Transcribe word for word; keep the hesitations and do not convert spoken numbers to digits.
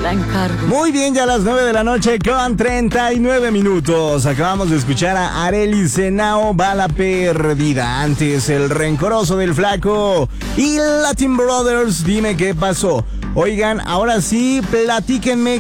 la encargo. Muy bien, ya a las nueve de la noche con treinta y nueve minutos. Acabamos de escuchar a Arely Senao, Bala Perdida. Antes, El Rencoroso del Flaco y Latin Brothers, Dime Qué Pasó. Oigan, ahora sí, platíquenme